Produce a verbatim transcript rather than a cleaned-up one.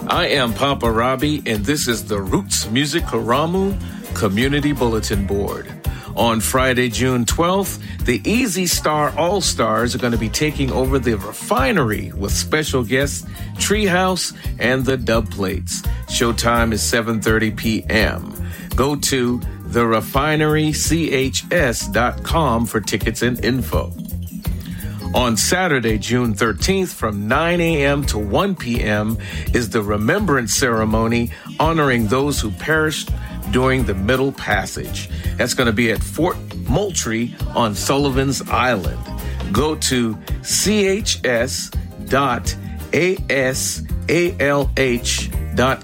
I am Papa Robbie, and this is the Roots Music Karamu Community Bulletin Board. On Friday, June twelfth, the Easy Star All-Stars are going to be taking over the Refinery with special guests Treehouse and the Dub Plates. Showtime is seven thirty p.m. Go to the refinery c h s dot com for tickets and info. On Saturday, June thirteenth, from nine a.m. to one p.m. is the Remembrance Ceremony honoring those who perished during the Middle Passage. That's going to be at Fort Moultrie on Sullivan's Island. Go to c h s dot a s a l h dot